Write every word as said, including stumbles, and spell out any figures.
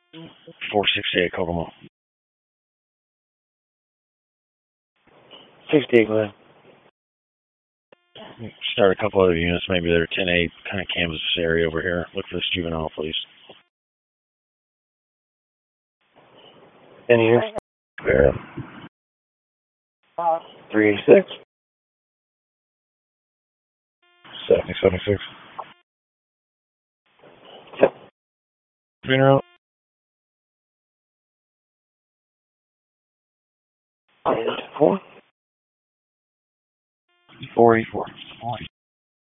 four sixty-eight Kokomo. fifty-eight, Glenn. Start a couple other units, maybe they're ten eight, kind of canvas area over here. Look for this juvenile, please. Any here? Vera. three eighty-six. seventy seventy-six. Yep. Funeral. four. four eighty-four.